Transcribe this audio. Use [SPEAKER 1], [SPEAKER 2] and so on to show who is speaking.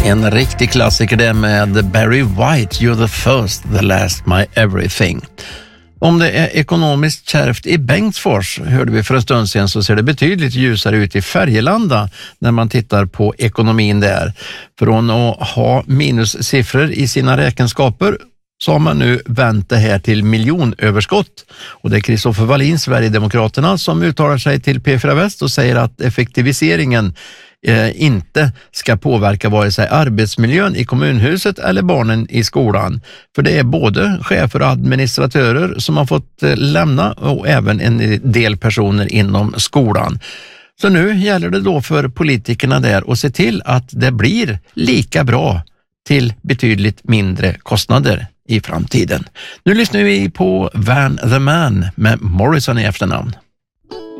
[SPEAKER 1] En riktig klassiker det med Barry White, You're the first, the last, my everything. Om det är ekonomiskt kärvt i Bengtsfors, hörde vi för en stund sedan, så ser det betydligt ljusare ut i Färgelanda när man tittar på ekonomin där. Från att ha minussiffror i sina räkenskaper så har man nu vänt det här till miljonöverskott. Och det är Kristoffer Wallin, Sverigedemokraterna, som uttalar sig till P4 Väst och säger att effektiviseringen inte ska påverka vare sig arbetsmiljön i kommunhuset eller barnen i skolan. För det är både chefer och administratörer som har fått lämna och även en del personer inom skolan. Så nu gäller det då för politikerna där att se till att det blir lika bra till betydligt mindre kostnader i framtiden. Nu lyssnar vi på Van the Man med Morrison i efternamn.